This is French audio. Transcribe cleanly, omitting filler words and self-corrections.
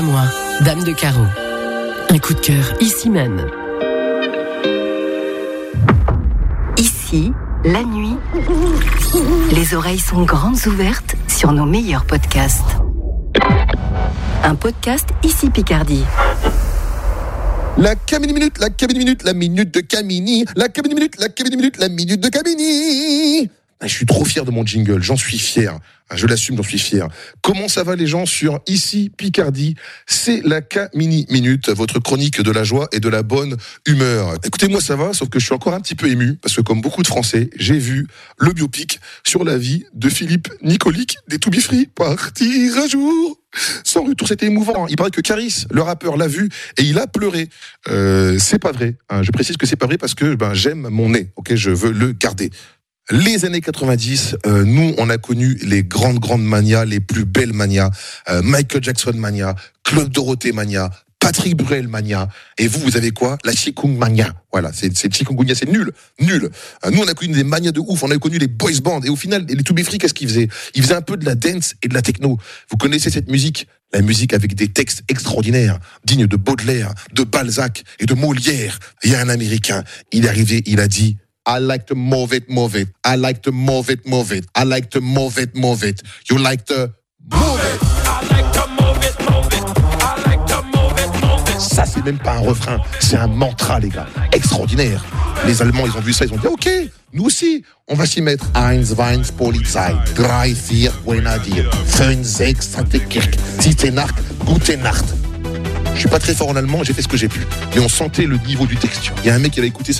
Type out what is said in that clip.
Moi, Dame de Carreau. Un coup de cœur ici même. Ici, la nuit, les oreilles sont grandes ouvertes sur nos meilleurs podcasts. Un podcast Ici Picardie. La Camini Minute, la Camini Minute, la minute de Camini. La Camini Minute, la Camini Minute, la minute de Camini. Je suis trop fier de mon jingle, j'en suis fier. Je l'assume, j'en suis fier. Comment ça va les gens sur Ici Picardie? C'est la Camini Minute, votre chronique de la joie et de la bonne humeur. Écoutez, moi ça va, sauf que je suis encore un petit peu ému, parce que comme beaucoup de Français, j'ai vu le biopic sur la vie de Philippe Nicolic des To Be Free partir un jour sans retour. C'était émouvant. Il paraît que Caris, le rappeur, l'a vu et il a pleuré. C'est pas vrai. Je précise que c'est pas vrai parce que j'aime mon nez. Ok, je veux le garder. Les années 90, nous, on a connu les grandes manias, les plus belles manias. Michael Jackson mania, Claude Dorothée mania, Patrick Bruel mania. Et vous avez quoi? La chikungunya. Voilà, c'est chikungunya, c'est nul. Nous, on a connu des manias de ouf. On a connu les boys bands. Et au final, les To Be Free, qu'est-ce qu'ils faisaient? Ils faisaient un peu de la dance et de la techno. Vous connaissez cette musique? La musique avec des textes extraordinaires, dignes de Baudelaire, de Balzac et de Molière. Il y a un Américain, il est arrivé, il a dit: I like to move it. I like to move it. I like to move it. You like to move it. I like to move it. I like to move it. Ça, c'est même pas un refrain, c'est un mantra, les gars. Extraordinaire. Les Allemands, ils ont vu ça, ils ont dit OK, nous aussi, on va s'y mettre. 1, 2, Polizei, 3, 4, Grenadier, 5, 6, Sainte-Kirk, 6, Nacht, Gute Nacht. Je suis pas très fort en allemand, j'ai fait ce que j'ai pu. Mais on sentait le niveau du texte. Il y a un mec qui a écouté ça.